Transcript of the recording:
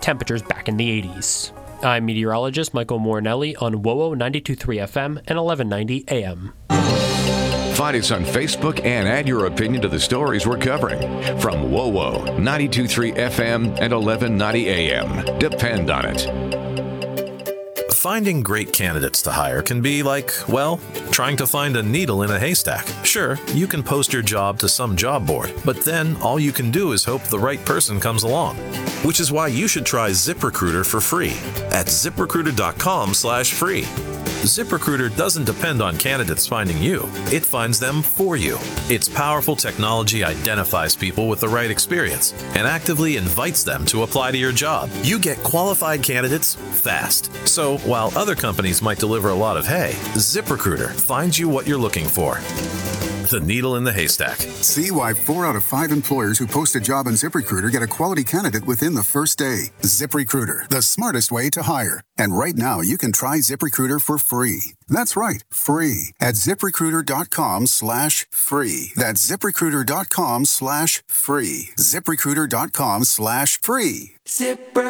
temperatures back in the 80s. I'm meteorologist Michael Morinelli on WOWO 92.3 FM and 1190 AM. Find us on Facebook and add your opinion to the stories we're covering. From WOWO 92.3 FM and 1190 AM. Depend on it. Finding great candidates to hire can be like, well, trying to find a needle in a haystack. Sure, you can post your job to some job board, but then all you can do is hope the right person comes along. Which is why you should try ZipRecruiter for free at ZipRecruiter.com/free. ZipRecruiter doesn't depend on candidates finding you. It finds them for you. Its powerful technology identifies people with the right experience and actively invites them to apply to your job. You get qualified candidates fast. So while other companies might deliver a lot of hay, ZipRecruiter finds you what you're looking for. The needle in the haystack. See why 4 out of 5 employers who post a job on ZipRecruiter get a quality candidate within the first day. ZipRecruiter, the smartest way to hire. And right now, you can try ZipRecruiter for free. That's right, free at ZipRecruiter.com/free. That's ZipRecruiter.com/free. ZipRecruiter.com/free.